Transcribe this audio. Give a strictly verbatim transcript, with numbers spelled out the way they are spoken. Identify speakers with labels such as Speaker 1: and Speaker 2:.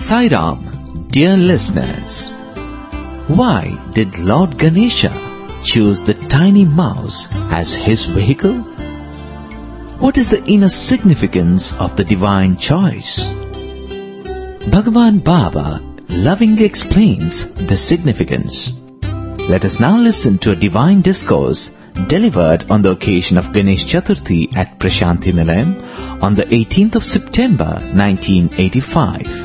Speaker 1: Sai Ram, dear listeners, why did Lord Ganesha choose the tiny mouse as his vehicle? What is the inner significance of the divine choice? Bhagavan Baba lovingly explains the significance. Let us now listen to a divine discourse delivered on the occasion of Ganesh Chaturthi at Prashanthi Nilayam on the eighteenth of September nineteen eighty-five.